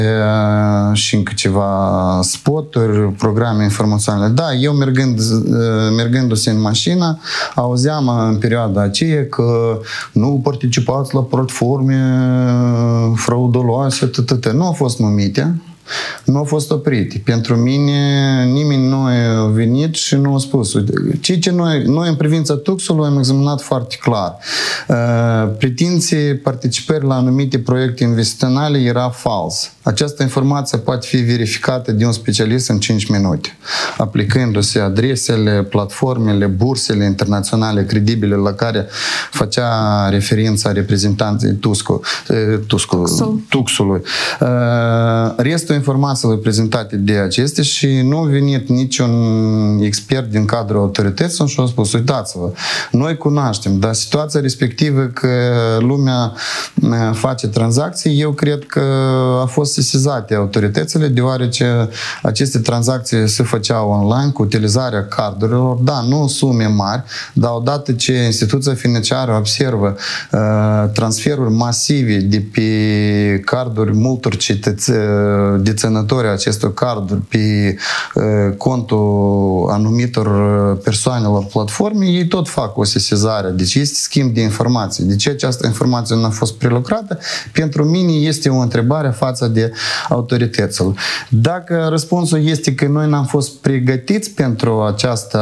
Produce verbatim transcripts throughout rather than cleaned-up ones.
și încă ceva spoturi, programe informaționale. Da, eu mergând, mergându-se în mașină, auzeam în perioada aceea că nu participați la platforme frauduloase, tătătă. Nu au fost numite, nu au fost oprite. Pentru mine nimeni nu a venit și nu a spus. Ceea ce noi, noi în privința Tuxului am examinat foarte clar. Pretinții participări la anumite proiecte investiționale era fals. Această informație poate fi verificată de un specialist în cinci minute, aplicându-se adresele, platformele, bursele internaționale credibile la care făcea referința reprezentanței Tuxul, Tuxul, Tuxului. Restul informațiilor prezentate de acestea și nu a venit niciun expert din cadrul autorităților și a spus, uitați-vă, noi cunoaștem, dar situația respectivă că lumea face tranzacții, eu cred că a fost sesizate autoritățile, deoarece aceste tranzacții se făceau online cu utilizarea cardurilor, da, nu sume mari, dar odată ce instituția financiară observă uh, transferuri masive de pe carduri multor cetățeni, deținători acestor carduri pe uh, contul anumitor persoanelor platforme, ei tot fac o sesizare. Deci este schimb de informații. De ce această informație nu a fost prelucrată? Pentru mine este o întrebare față de autorităților. Dacă răspunsul este că noi n-am fost pregătiți pentru această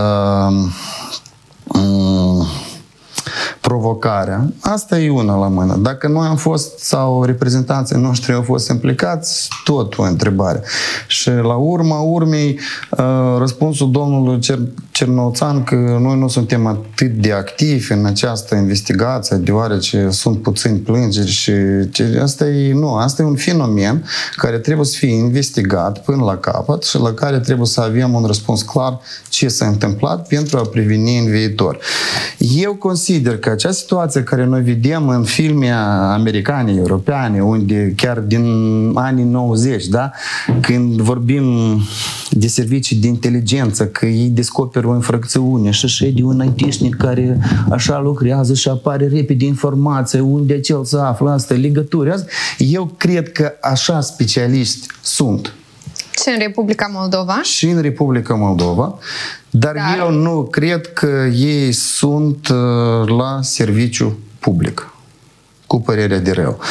um, provocarea, asta e una la mână. Dacă noi am fost sau reprezentanții noștri au fost implicați, tot o întrebare. Și la urma urmei, răspunsul domnului Cernăuțan că noi nu suntem atât de activi în această investigație, deoarece sunt puțini plângeri și asta e, nu, asta e un fenomen care trebuie să fie investigat până la capăt și la care trebuie să avem un răspuns clar ce s-a întâmplat pentru a preveni în viitor. Eu consider că acea situație care noi vedem în filme americane, europeane, unde chiar din anii nouăzeci, da? Când vorbim de servicii de inteligență, că ei descoperă o infracțiune și șede un I T-șnic care așa lucrează și apare repede informație unde acel se află, asta, legături. Asta. Eu cred că așa specialiști sunt. Și în Republica Moldova? Și în Republica Moldova. Dar, dar eu nu cred că ei sunt uh, la serviciu public. Cu părerea de rău.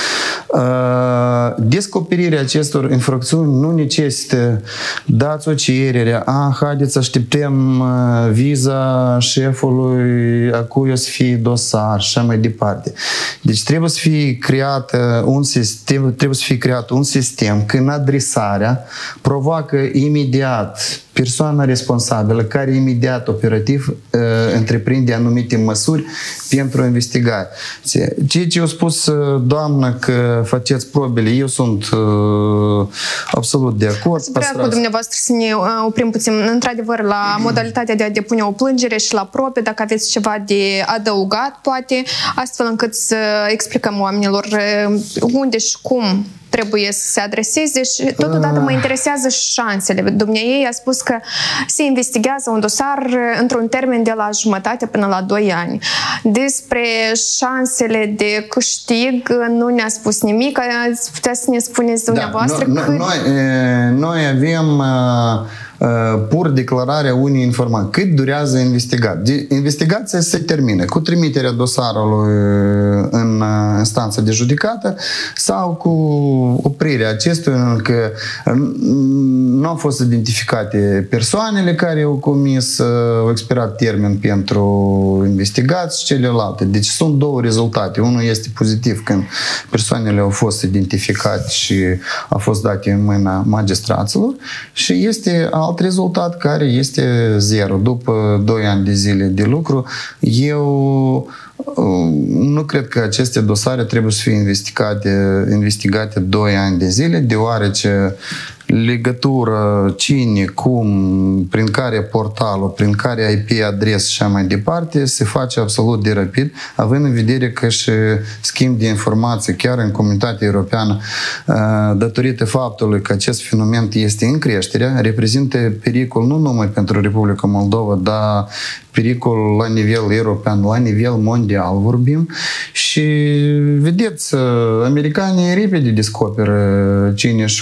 Uh, descoperirea acestor infracțiuni nu necesită dați o cerere, a, haideți să așteptăm uh, viza șefului, a cui o să fie dosar și așa mai departe. Deci trebuie să fie creat un sistem, trebuie să fie creat un sistem când adresarea provoacă imediat persoana responsabilă care imediat operativ uh, întreprinde anumite măsuri pentru investigație. Ceea ce a spus doamna că faceți probele, eu sunt uh, absolut de acord. Vreau cu dumneavoastră să ne oprim puțin, într-adevăr, la modalitatea de a depune o plângere și la probe, dacă aveți ceva de adăugat, poate, astfel încât să explicăm oamenilor unde și cum trebuie să se adreseze și totodată mă interesează șansele. Dumnezeu a spus că se investigează un dosar într-un termen de la jumătate până la doi ani. Despre șansele de câștig nu ne-a spus nimic. Ați putea să ne spuneți dumneavoastră? Da, cât... noi, noi avem pur declararea unei informații. Cât durează investigația? Investigația se termină cu trimiterea dosarului în instanță de judecată sau cu oprirea acestuia, că nu au fost identificate persoanele care au comis, au expirat termen pentru investigații și celelalte. Deci sunt două rezultate. Unul este pozitiv când persoanele au fost identificate și au fost date în mâna magistraților și este alt rezultat care este zero. După doi ani de zile de lucru, eu nu cred că aceste dosare trebuie să fie investigate, investigate doi ani de zile, deoarece legătură, cine, cum, prin care portalul, prin care I P adres și așa mai departe, se face absolut de rapid, având în vedere că și schimb de informații chiar în comunitatea europeană, datorită faptului că acest fenomen este în creștere, reprezintă pericol nu numai pentru Republica Moldova, dar pericol la nivel european, la nivel mondial vorbim și vedeți, americanii repede descoperă cine și